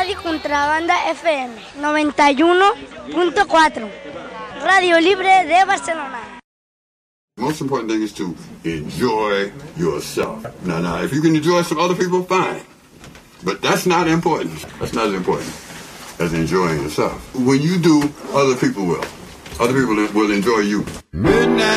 Radio Contrabanda FM 91.4, Radio Libre de Barcelona. The most important thing is to enjoy yourself. Now, if you can enjoy some other people, fine. But that's not important. That's not as important as enjoying yourself. When you do, other people will. Other people will enjoy you. Midnight.